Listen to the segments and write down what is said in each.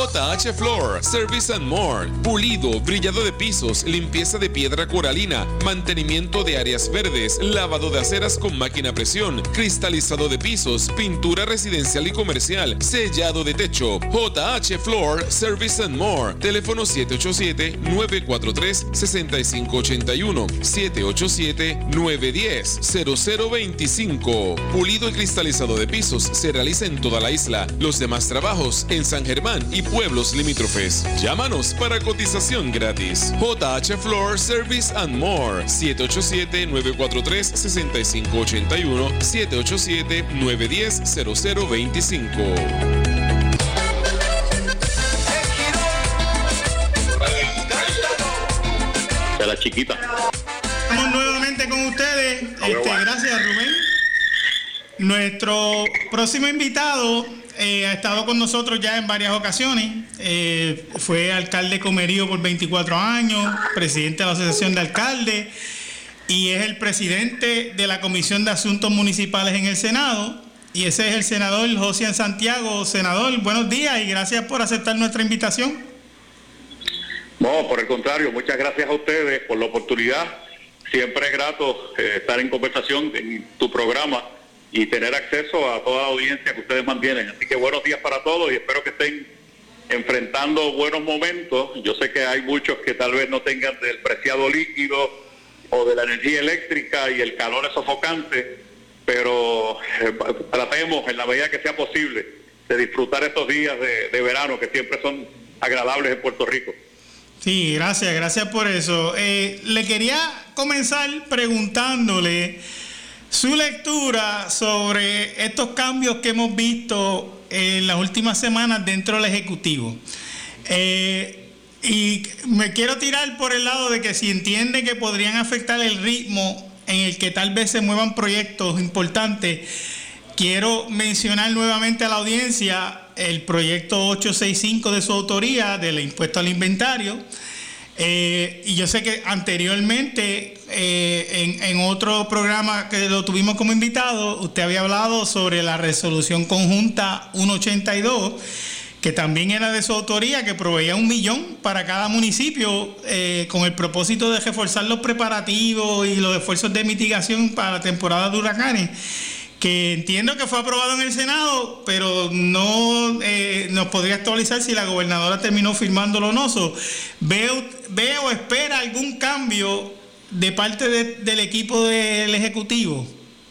JH Floor Service and More. Pulido, brillado de pisos, limpieza de piedra coralina, mantenimiento de áreas verdes, lavado de aceras con máquina a presión, cristalizado de pisos, pintura residencial y comercial, sellado de techo. JH Floor Service and More. Teléfono 787-943-6581. 787-910-0025. Pulido y cristalizado de pisos se realiza en toda la isla. Los demás trabajos en San Germán y pueblos limítrofes. Llámanos para cotización gratis. JH Floor Service and More. 787-943-6581. 787-910-0025. La chiquita. Estamos nuevamente con ustedes. Gracias, Rubén. Nuestro próximo invitado ha estado con nosotros ya en varias ocasiones. Fue alcalde Comerío por 24 años, presidente de la Asociación de Alcaldes y es el presidente de la Comisión de Asuntos Municipales en el Senado. Y ese es el senador Josian Santiago. Senador, buenos días y gracias por aceptar nuestra invitación. No, por el contrario, muchas gracias a ustedes por la oportunidad. Siempre es grato estar en conversación en tu programa y tener acceso a toda la audiencia que ustedes mantienen. Así que buenos días para todos y espero que estén enfrentando buenos momentos. Yo sé que hay muchos que tal vez no tengan del preciado líquido o de la energía eléctrica y el calor es sofocante, pero tratemos en la medida que sea posible de disfrutar estos días de verano que siempre son agradables en Puerto Rico. Sí, gracias por eso. Le quería comenzar preguntándole su lectura sobre estos cambios que hemos visto en las últimas semanas dentro del Ejecutivo. Y me quiero tirar por el lado de que si entiende que podrían afectar el ritmo en el que tal vez se muevan proyectos importantes, quiero mencionar nuevamente a la audiencia el proyecto 865 de su autoría del impuesto al inventario. Y yo sé que anteriormente en otro programa que lo tuvimos como invitado, usted había hablado sobre la resolución conjunta 182, que también era de su autoría, que proveía $1 millón para cada municipio con el propósito de reforzar los preparativos y los esfuerzos de mitigación para la temporada de huracanes, que entiendo que fue aprobado en el Senado, pero no nos podría actualizar si la gobernadora terminó firmándolo o no. ¿Ve o espera algún cambio de parte del equipo del Ejecutivo?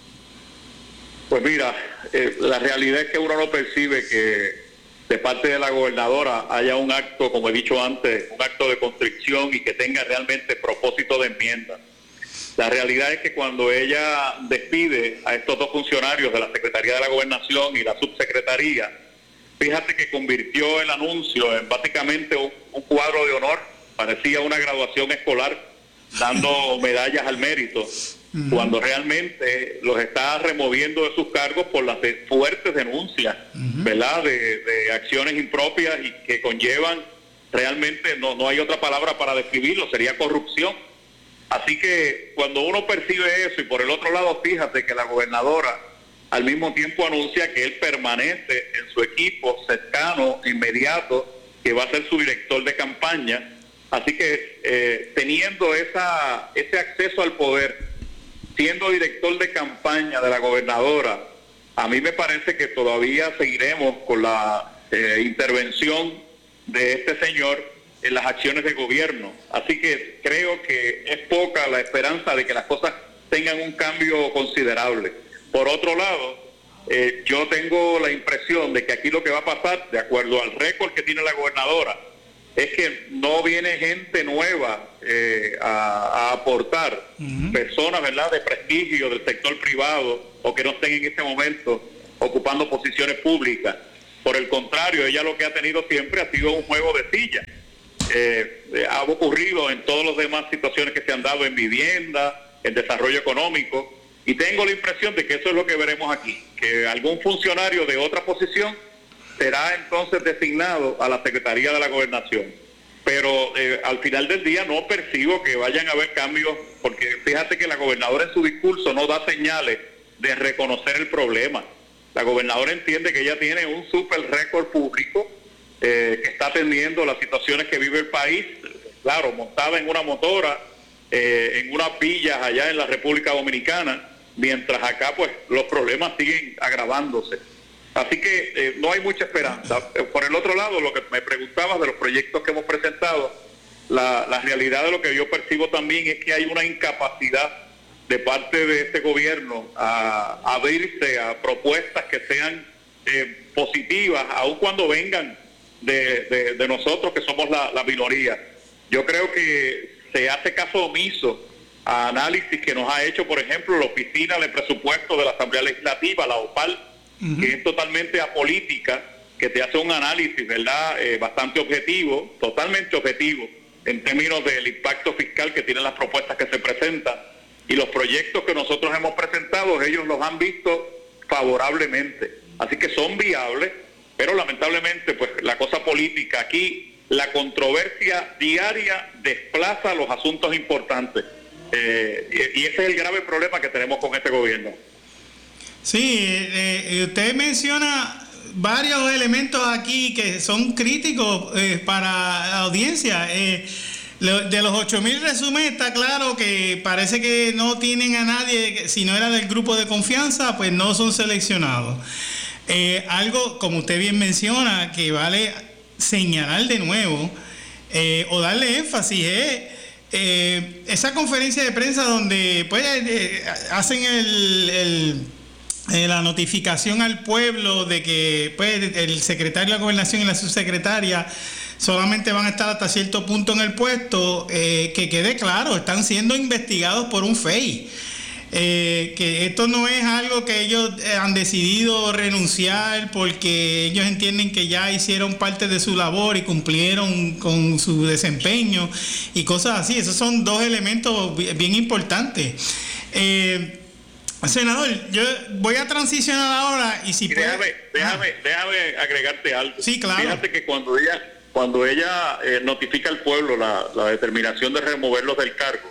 Pues mira, la realidad es que uno no percibe que de parte de la gobernadora haya un acto, como he dicho antes, un acto de constricción y que tenga realmente propósito de enmienda. La realidad es que cuando ella despide a estos dos funcionarios de la Secretaría de la Gobernación y la Subsecretaría, fíjate que convirtió el anuncio en básicamente un cuadro de honor, parecía una graduación escolar, dando medallas al mérito, cuando realmente los está removiendo de sus cargos por las fuertes denuncias, ¿verdad?, de acciones impropias y que conllevan realmente, no hay otra palabra para describirlo, sería corrupción. Así que cuando uno percibe eso y por el otro lado fíjate que la gobernadora al mismo tiempo anuncia que él permanece en su equipo cercano, inmediato, que va a ser su director de campaña, así que teniendo ese acceso al poder, siendo director de campaña de la gobernadora, a mí me parece que todavía seguiremos con la intervención de este señor en las acciones de gobierno. Así que creo que es poca la esperanza de que las cosas tengan un cambio considerable. Por otro lado, yo tengo la impresión de que aquí lo que va a pasar, de acuerdo al récord que tiene la gobernadora, es que no viene gente nueva a aportar, personas, ¿verdad?, de prestigio del sector privado o que no estén en este momento ocupando posiciones públicas. Por el contrario, ella lo que ha tenido siempre ha sido un juego de sillas. Ha ocurrido en todas las demás situaciones que se han dado en vivienda, en desarrollo económico, y tengo la impresión de que eso es lo que veremos aquí, que algún funcionario de otra posición será entonces designado a la Secretaría de la Gobernación. Pero al final del día no percibo que vayan a haber cambios, porque fíjate que la gobernadora en su discurso no da señales de reconocer el problema. La gobernadora entiende que ella tiene un super récord público que está atendiendo las situaciones que vive el país, claro, montada en una motora, en unas villas allá en la República Dominicana, mientras acá pues los problemas siguen agravándose. Así que no hay mucha esperanza. Por el otro lado, lo que me preguntabas de los proyectos que hemos presentado, la realidad de lo que yo percibo también es que hay una incapacidad de parte de este gobierno a abrirse a propuestas que sean positivas, aun cuando vengan de nosotros que somos la minoría. Yo creo que se hace caso omiso a análisis que nos ha hecho, por ejemplo, la Oficina de Presupuesto de la Asamblea Legislativa, la OPAL, que es totalmente apolítica, que te hace un análisis, ¿verdad?, bastante objetivo, totalmente objetivo, en términos del impacto fiscal que tienen las propuestas que se presentan. Y los proyectos que nosotros hemos presentado, ellos los han visto favorablemente. Así que son viables, pero lamentablemente, pues la cosa política aquí, la controversia diaria desplaza los asuntos importantes. Y ese es el grave problema que tenemos con este gobierno. Sí, usted menciona varios elementos aquí que son críticos para la audiencia. De los 8,000 resúmenes está claro que parece que no tienen a nadie, si no era del grupo de confianza, pues no son seleccionados. Algo, como usted bien menciona, que vale señalar de nuevo o darle énfasis esa conferencia de prensa donde pues hacen la notificación al pueblo de que pues el secretario de la Gobernación y la subsecretaria solamente van a estar hasta cierto punto en el puesto, que quede claro, están siendo investigados por un FEI. Que esto no es algo que ellos han decidido renunciar porque ellos entienden que ya hicieron parte de su labor y cumplieron con su desempeño y cosas así. Esos son dos elementos bien importantes. Senador, yo voy a transicionar ahora y si déjame agregarte algo. Sí, claro. Fíjate que cuando ella notifica al pueblo la determinación de removerlos del cargo,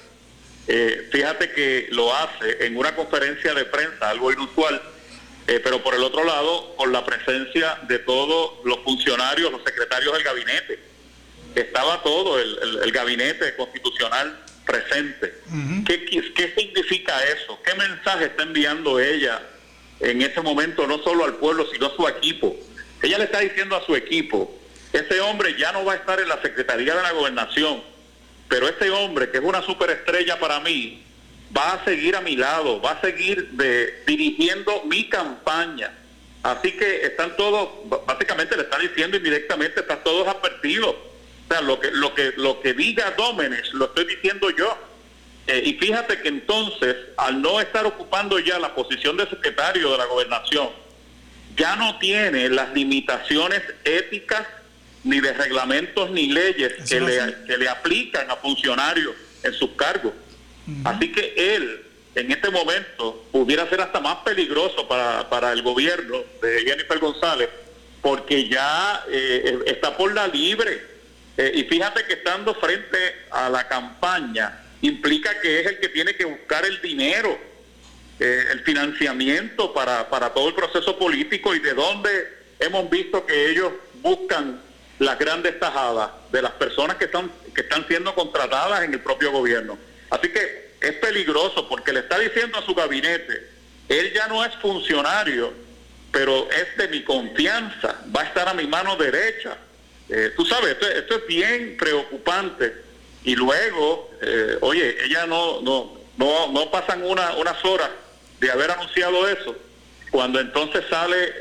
fíjate que lo hace en una conferencia de prensa, algo inusual, pero por el otro lado, con la presencia de todos los funcionarios, los secretarios del gabinete. Estaba todo el gabinete constitucional presente. Uh-huh. ¿Qué significa eso? ¿Qué mensaje está enviando ella en ese momento, no solo al pueblo, sino a su equipo? Ella le está diciendo a su equipo, ese hombre ya no va a estar en la Secretaría de la Gobernación, pero este hombre, que es una superestrella para mí, va a seguir a mi lado, va a seguir dirigiendo mi campaña. Así que están todos, básicamente le está diciendo indirectamente, están todos advertidos. O sea, lo que diga Dómenes, lo estoy diciendo yo. Y fíjate que entonces, al no estar ocupando ya la posición de secretario de la Gobernación, ya no tiene las limitaciones éticas ni de reglamentos ni leyes que le aplican a funcionarios en sus cargos. Uh-huh. Así que él, en este momento, pudiera ser hasta más peligroso para el gobierno de Jennifer González, porque ya está por la libre. Y fíjate que estando frente a la campaña, implica que es el que tiene que buscar el dinero, el financiamiento para todo el proceso político, y de dónde hemos visto que ellos buscan las grandes tajadas de las personas que están siendo contratadas en el propio gobierno. Así que es peligroso porque le está diciendo a su gabinete, él ya no es funcionario, pero es de mi confianza, va a estar a mi mano derecha. Tú sabes, esto es bien preocupante. Y luego, ella no pasan unas horas de haber anunciado eso, cuando entonces sale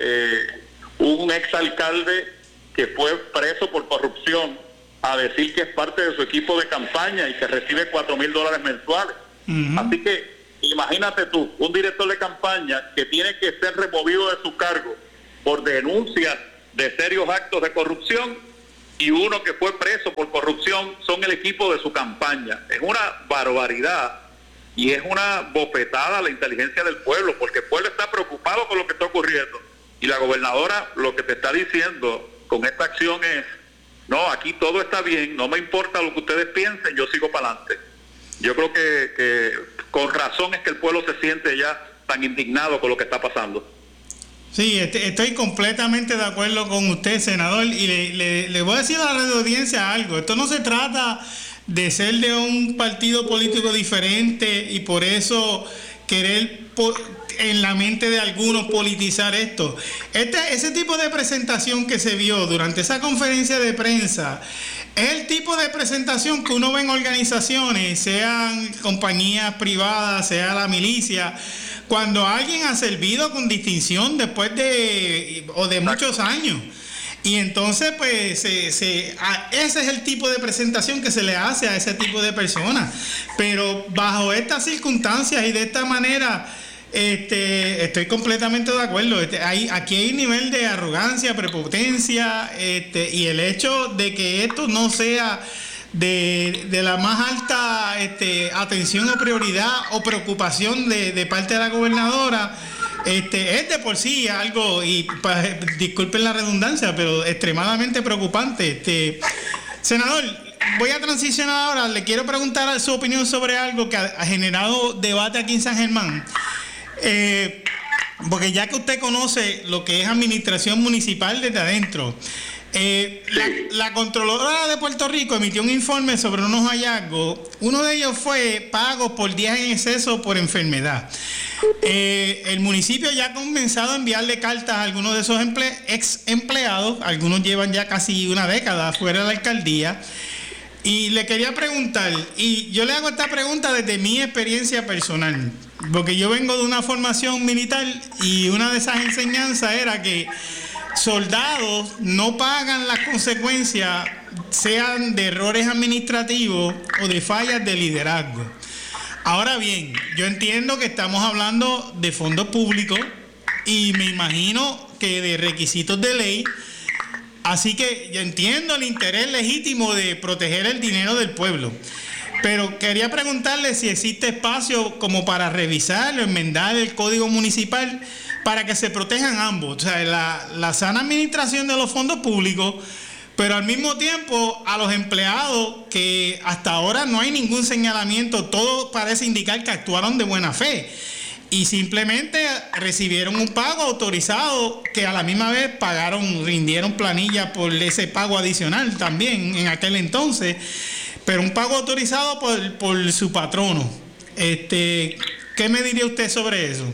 un exalcalde que fue preso por corrupción a decir que es parte de su equipo de campaña y que recibe $4,000 mensuales. Uh-huh. Así que imagínate tú, un director de campaña que tiene que ser removido de su cargo por denuncias de serios actos de corrupción, y uno que fue preso por corrupción son el equipo de su campaña. Es una barbaridad y es una bofetada a la inteligencia del pueblo, porque el pueblo está preocupado con lo que está ocurriendo, y la gobernadora lo que te está diciendo con esta acción es, no, aquí todo está bien, no me importa lo que ustedes piensen, yo sigo para adelante. Yo creo que con razón es que el pueblo se siente ya tan indignado con lo que está pasando. Sí, estoy completamente de acuerdo con usted, senador, y le voy a decir a la audiencia algo. Esto no se trata de ser de un partido político diferente y por eso querer en la mente de algunos politizar esto. Ese tipo de presentación que se vio durante esa conferencia de prensa es el tipo de presentación que uno ve en organizaciones, sean compañías privadas, sea la milicia, cuando alguien ha servido con distinción después de muchos años. Y entonces, pues, ese es el tipo de presentación que se le hace a ese tipo de personas. Pero bajo estas circunstancias y de esta manera, estoy completamente de acuerdo. Aquí hay un nivel de arrogancia, prepotencia, y el hecho de que esto no sea de la más alta atención o prioridad o preocupación de parte de la gobernadora, es de por sí algo, y disculpen la redundancia, pero extremadamente preocupante. Senador, voy a transicionar ahora. Le quiero preguntar su opinión sobre algo que ha generado debate aquí en San Germán. Porque ya que usted conoce lo que es administración municipal desde adentro, la Contralora de Puerto Rico emitió un informe sobre unos hallazgos. Uno de ellos fue pagos por días en exceso por enfermedad. El municipio ya ha comenzado a enviarle cartas a algunos de esos ex empleados. Algunos llevan ya casi una década fuera de la alcaldía. Y le quería preguntar, y yo le hago esta pregunta desde mi experiencia personal, porque yo vengo de una formación militar y una de esas enseñanzas era que soldados no pagan las consecuencias, sean de errores administrativos o de fallas de liderazgo. Ahora bien, yo entiendo que estamos hablando de fondos públicos y me imagino que de requisitos de ley, así que yo entiendo el interés legítimo de proteger el dinero del pueblo. Pero quería preguntarle si existe espacio como para revisar o enmendar el Código Municipal para que se protejan ambos, o sea, la sana administración de los fondos públicos, pero al mismo tiempo a los empleados que hasta ahora no hay ningún señalamiento, todo parece indicar que actuaron de buena fe y simplemente recibieron un pago autorizado que a la misma vez rindieron planilla por ese pago adicional también en aquel entonces, pero un pago autorizado por su patrono. ¿Qué me diría usted sobre eso?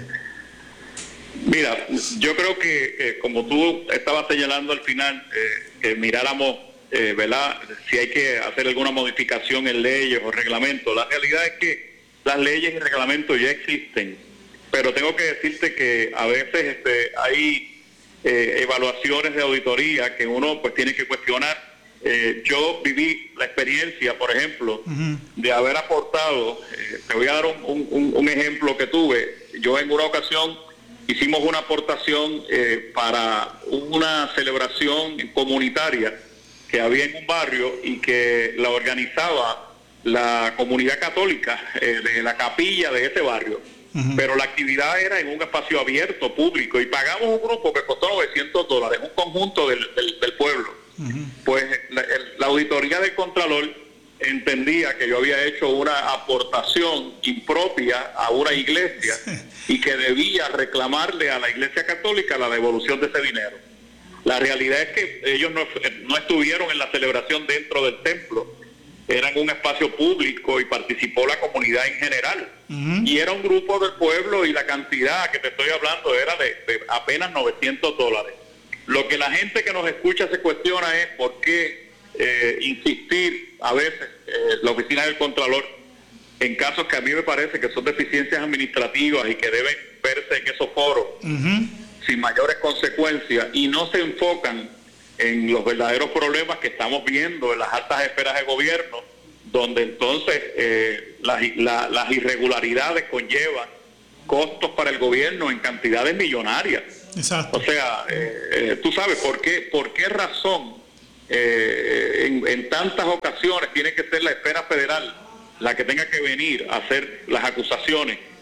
Mira, yo creo que como tú estabas señalando al final, que miráramos, ¿verdad?, si hay que hacer alguna modificación en leyes o reglamentos. La realidad es que las leyes y reglamentos ya existen, pero tengo que decirte que a veces hay evaluaciones de auditoría que uno pues tiene que cuestionar. Yo viví la experiencia, por ejemplo, de haber aportado, te voy a dar un ejemplo que tuve. Yo en una ocasión hicimos una aportación para una celebración comunitaria que había en un barrio y que la organizaba la comunidad católica de la capilla de ese barrio. Pero la actividad era en un espacio abierto, público, y pagamos un grupo que costó $900, un conjunto del pueblo. Pues la auditoría del Contralor entendía que yo había hecho una aportación impropia a una iglesia y que debía reclamarle a la Iglesia Católica la devolución de ese dinero. La realidad es que ellos no estuvieron en la celebración dentro del templo, era en un espacio público y participó la comunidad en general. Y era un grupo del pueblo y la cantidad que te estoy hablando era de apenas $900. Lo que la gente que nos escucha se cuestiona es por qué insistir a veces la oficina del Contralor en casos que a mí me parece que son deficiencias administrativas y que deben verse en esos foros sin mayores consecuencias, y no se enfocan en los verdaderos problemas que estamos viendo en las altas esferas de gobierno, donde entonces las irregularidades conllevan costos para el gobierno en cantidades millonarias. Exacto. O sea, tú sabes por qué razón en tantas ocasiones tiene que ser la esfera federal la que tenga que venir a hacer las acusaciones